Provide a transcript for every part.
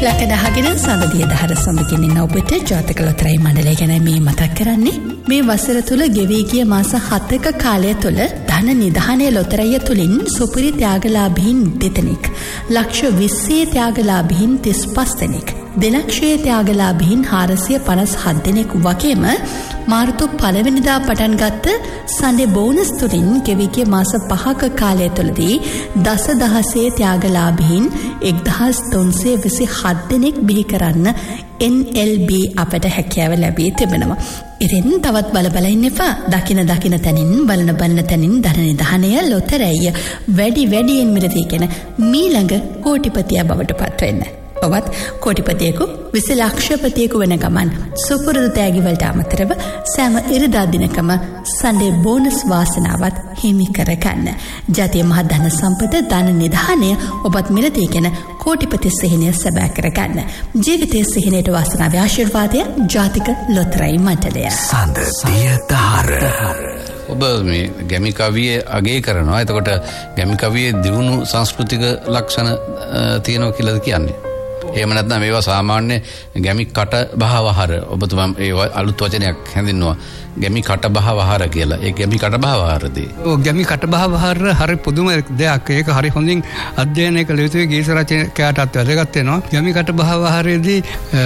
ලකනහගෙන සඳදිය දහර සමගින් ඔබට ජාතක ලොතරැයි මණ්ඩලය ගැන මේ මතක් කරන්නේ. මේ වසර තුල ගෙවී ගිය මාස 7ක කාලය තුල ධන නිධානයේ ලොතරැය තුලින් සුපිරි ත්‍යාගලාභීන් දෙදෙනෙක්, ලක්ෂ 20 ත්‍යාගලාභීන් 35 දෙනෙක්, දෙලක්ෂයේ ත්‍යාගලාභීන් 457 දෙනෙක් වගේම මාර්තු 1 වෙනිදා පටන් ගත්ත සන්ඩේ බෝනස් තුලින් ගෙවී ගිය මාස 5ක කාලය තුලදී දසදහසේ ත්‍යාගලාභීන් 1327 දෙනෙක් බිහි කරන්න NLB අපට හැකියාව ලැබී තිබෙනවා. ඉතින් තවත් බල ඉන්න එපා. දකින තැනින් බලන තැනින් ධන නිධානය ලොතරැය වැඩියෙන් මිලදීගෙන මීළඟ කෝටිපතියා බවට පත් වෙන්න. ඔබත් කෝටිපතියෙකු 20 ලක්ෂපතියෙකු වෙන ගමන් සුපුරුදු තෑගිවලට අමතරව සෑම ඉරිදා දිනකම සන්ඩේ බෝනස් වාසනාවත් හිමි කරගන්න. ජාතිය මහ ධන සම්පත ධන නිධානය ඔබත් මිලදීගෙන කෝටිපති සිහිනය සැබෑ කරගන්න. ජීවිතයේ සිහිනයට වාසනාවේ ආශිර්වාදය ජාතික ලොතරැයි මණ්ඩලය. සඳදිය දහර. ඔබ මේ ගැමි කවිය අගය කරනවා. එතකොට ගැමි කවියේ දියුණු සංස්කෘතික ලක්ෂණ තියෙනවා කියලාද කියන්නේ? එහෙම නැත්නම් මේවා සාමාන්‍ය ගැමි කට බහවහර ඔබතුමා ඒ අලුත් වචනයක් හැඳින්වුවා ගැමි කට බහවහර කියලා. ඒ ගැමි කට බහවහරදී ඔව් ගැමි කට බහවහර හරි පුදුම දෙයක්. ඒක හරි හොඳින් අධ්‍යයනය කළ යුතුයි. ගීත රචකයාටත් වැදගත් වෙනවා. ගැමි කට බහවහරේදී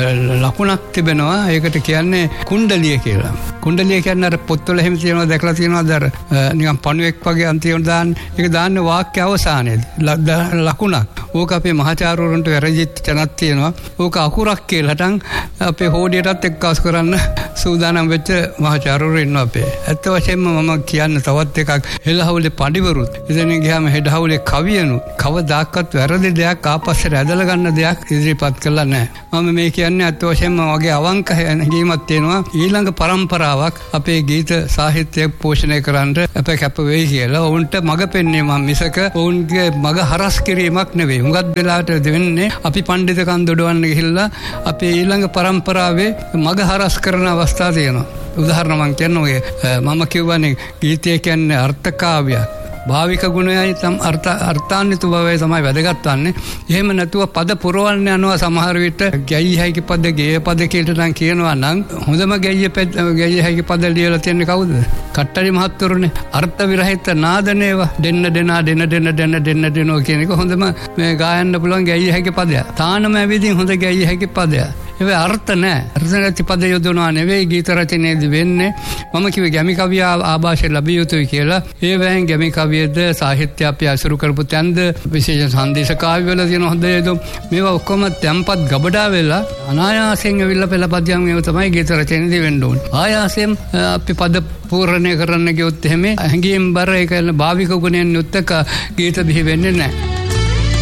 ලකුණක් තිබෙනවා. ඒකට කියන්නේ කුණ්ඩලිය කියලා. කුණ්ඩලිය කියන්නේ අර පොත්වල එහෙම තියෙනවා දැකලා තියෙනවාද? අර නිකන් පණුවෙක් වගේ අන්තිමට දාන්න. ඒක දාන්නේ වාක්‍ය අවසානයේදී ලකුණක්. ඕක අපේ මහාචාර්යවරුන්ට වැරදිච්ච තැනක් තියෙනවා. ඕක අකුරක් කියලාටන් අපේ හෝඩියටත් එක්කාස් කරන්න සූදානම් වෙච්ච මහාචාර්යවරු ඉන්නවා අපේ. ඇත්ත වශයෙන්ම මම කියන්න තවත් එකක් හෙළහවුලේ පඬිවරුත් එතන ගියාම හෙළහවුලේ කවියනු කවදාකවත් වැරදි දෙයක් ආපස්සට ඇදලා ගන්න දෙයක් ඉදිරිපත් කළා නැහැ. මම මේ කියන්නේ ඇත්ත වශයෙන්ම වගේ අවංක හැඟීමක් තියෙනවා. ඊළඟ පරම්පරාවක් අපේ ගීත සාහිත්‍ය පෝෂණය කරන්න අපේ කැප වෙයි කියලා ඔවුන්ට මඟ පෙන්වන්නේ මම මිසක ඔවුන්ගේ මඟ හරස් කිරීමක් නෙවෙයි. හුඟක් වෙලාවට දෙන්නේ අපි පඬිතුකම් දොඩවන්න ගිහිල්ලා අපේ ඊළඟ පරම්පරාවේ මඟ හරස් කරන අවස්ථා තියෙනවා. උදාහරණ මම කියන්නේ මම කියවනේ ගීතය කියන්නේ අර්ථකාව්‍යයක්. භාවික ගුණයයි අර්ථාන්විත බවයි තමයි වැදගත් වන්නේ. එහෙම නැතුව පද පුරවන්න යනවා සමහර විට ගැයි හැකි පද ගේය පද කියලා නම් කියනවා නම් හොඳම ගැයි හැකි පද ලියලා තියෙන්නේ කවුද? කට්ටරි මහත්වරුනේ. අර්ථ විරහිත නාදනේව දෙන්න දෙනවා කියන එක හොඳම මේ ගායන්න පුළුවන් ගැයි හැකි පදයක්. තානම ඇවිදින් හොඳ ගැයි හැකි පදයක්. ඒ අර්ථ නැහැ. අර්ථ නැති පද යොදවනවා නෙවෙයි ගීත රචනයේදී වෙන්නේ. මම කිව්වේ ගැමි කවිය ආభాෂය ලැබිය යුතුයි කියලා. ඒ වෑන් ගැමි කවියද සාහිත්‍ය අපි අසුරු කරපු තැන්ද විශේෂ සංදේශ කාව්‍යවල තියෙන හොඳ යදු මේවා ඔක්කොම තැම්පත් ගබඩා වෙලා අනායාසයෙන් ඇවිල්ලා පෙළපදියම් ඒව තමයි ගීත රචනයේදී වෙන්න ඕනේ. ආයාසයෙන් අපි පද පූර්ණය කරන්න ගියොත් එහෙම හැංගීම් බර ඒක භාවික ගුණයෙන් යුක්ත ගීත බිහි වෙන්නේ නැහැ.